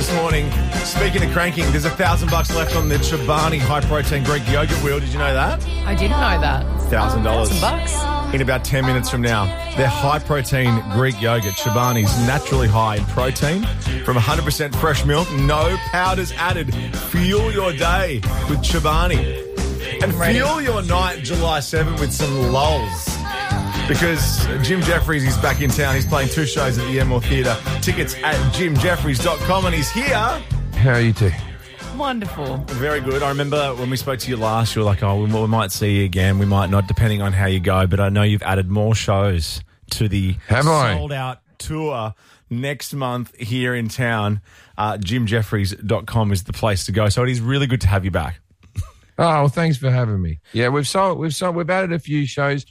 this morning. Speaking of cranking, there's $1,000 left on the Chobani high-protein Greek yogurt wheel. Did you know that? I didn't know that. $1,000. $1,000. In about 10 minutes from now. Their high-protein Greek yogurt, Chobani's naturally high in protein from 100% fresh milk, no powders added. Fuel your day with Chobani. And fuel your night July 7 with some lulz. Because Jim Jeffries is back in town. He's playing 2 shows at the Enmore Theatre. Tickets at jimjeffries.com, and he's here. How are you two? Wonderful. Very good. I remember when we spoke to you last, you were like, oh, we might see you again. We might not, depending on how you go. But I know you've added more shows to the sold-out tour next month here in town. Jimjeffries.com is the place to go. So it is really good to have you back. Oh, well, thanks for having me. Yeah, we've added a few shows.